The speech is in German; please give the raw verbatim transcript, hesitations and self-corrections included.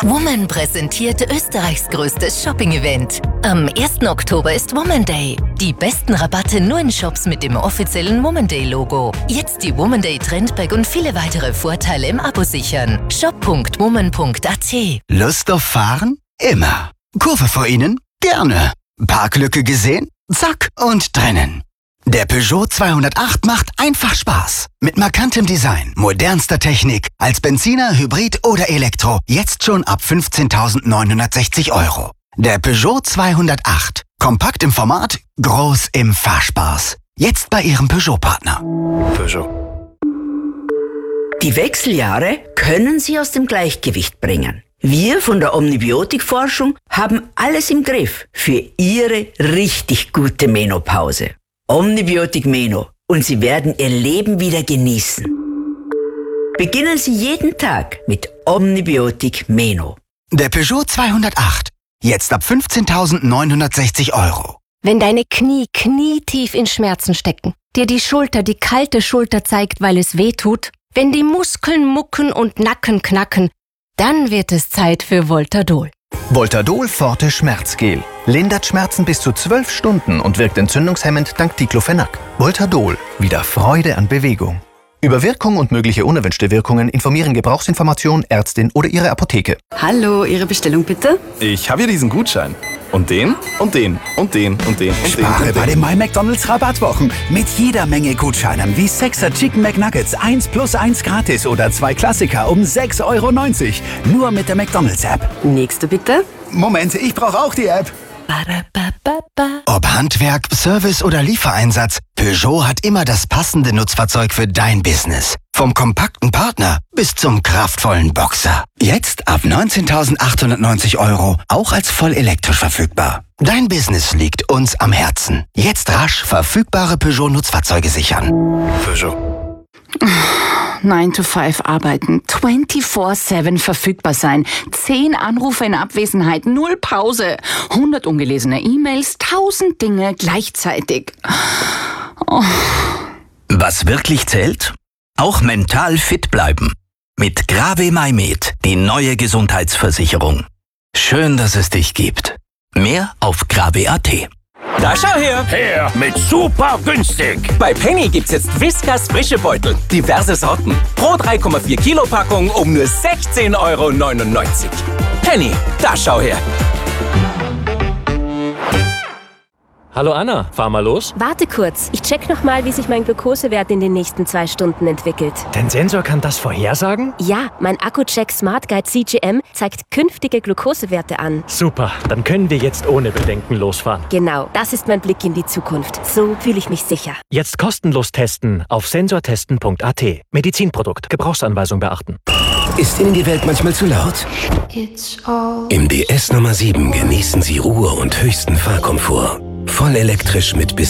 Woman präsentiert Österreichs größtes Shopping-Event. Am ersten Oktober ist Woman Day. Die besten Rabatte nur in Shops mit dem offiziellen Woman Day-Logo. Jetzt die Woman Day Trendbag und viele weitere Vorteile im Abo sichern. shop punkt woman punkt a t. Lust auf Fahren? Immer. Kurve vor Ihnen? Gerne. Parklücke gesehen? Zack und drinnen. Der Peugeot zweihundertacht macht einfach Spaß. Mit markantem Design, modernster Technik, als Benziner, Hybrid oder Elektro. Jetzt schon ab fünfzehntausendneunhundertsechzig Euro. Der Peugeot zweihundertacht. Kompakt im Format, groß im Fahrspaß. Jetzt bei Ihrem Peugeot-Partner. Peugeot. Die Wechseljahre können Sie aus dem Gleichgewicht bringen. Wir von der Omnibiotik-Forschung haben alles im Griff für Ihre richtig gute Menopause. Omnibiotik Meno und Sie werden Ihr Leben wieder genießen. Beginnen Sie jeden Tag mit Omnibiotik Meno. Der Peugeot zweihundertacht. Jetzt ab fünfzehntausendneunhundertsechzig Euro. Wenn deine Knie knietief in Schmerzen stecken, dir die Schulter die kalte Schulter zeigt, weil es weh tut, wenn die Muskeln mucken und Nacken knacken, dann wird es Zeit für Voltadol. Voltadol Forte Schmerzgel. Lindert Schmerzen bis zu zwölf Stunden und wirkt entzündungshemmend dank Diclofenac. Voltadol. Wieder Freude an Bewegung. Über Wirkung und mögliche unerwünschte Wirkungen informieren Gebrauchsinformation, Ärztin oder Ihre Apotheke. Hallo, Ihre Bestellung bitte? Ich habe hier diesen Gutschein. Und den, und den, und den, und den, und den. Spare bei den My McDonald's Rabattwochen. Mit jeder Menge Gutscheinen wie sechser Chicken McNuggets eins plus eins gratis oder zwei Klassiker um sechs Euro neunzig. Nur mit der McDonald's App. Nächste bitte. Moment, ich brauche auch die App. Ob Handwerk, Service oder Liefereinsatz, Peugeot hat immer das passende Nutzfahrzeug für dein Business. Vom kompakten Partner bis zum kraftvollen Boxer. Jetzt ab neunzehntausendachthundertneunzig Euro, auch als voll elektrisch verfügbar. Dein Business liegt uns am Herzen. Jetzt rasch verfügbare Peugeot-Nutzfahrzeuge sichern. Peugeot. nine to five arbeiten, vierundzwanzig sieben verfügbar sein, zehn Anrufe in Abwesenheit, null Pause, hundert ungelesene E-Mails, tausend Dinge gleichzeitig. Oh. Was wirklich zählt? Auch mental fit bleiben. Mit Grave MyMed, die neue Gesundheitsversicherung. Schön, dass es dich gibt. Mehr auf grave punkt a t. Da schau her! Her mit super günstig! Bei Penny gibt's jetzt Whiskas frische Beutel. Diverse Sorten. Pro drei Komma vier Kilo Packung um nur sechzehn Euro neunundneunzig. Penny, da schau her! Hallo Anna, fahr mal los. Warte kurz, ich check nochmal, wie sich mein Glukosewert in den nächsten zwei Stunden entwickelt. Dein Sensor kann das vorhersagen? Ja, mein Akku-Check Smart Guide C G M zeigt künftige Glukosewerte an. Super, dann können wir jetzt ohne Bedenken losfahren. Genau, das ist mein Blick in die Zukunft. So fühle ich mich sicher. Jetzt kostenlos testen auf sensortesten punkt a t. Medizinprodukt, Gebrauchsanweisung beachten. Ist Ihnen die Welt manchmal zu laut? Im D S Nummer sieben genießen Sie Ruhe und höchsten Fahrkomfort. Voll elektrisch mit bis